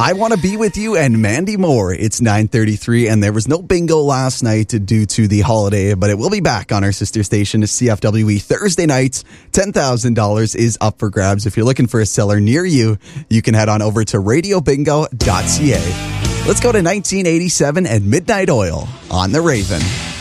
I Want to Be With You and Mandy Moore. It's 9:33, and there was no bingo last night due to the holiday, but it will be back on our sister station, CFWE, Thursday nights. $10,000 is up for grabs. If you're looking for a seller near you, you can head on over to radiobingo.ca. Let's go to 1987 and Midnight Oil on The Raven.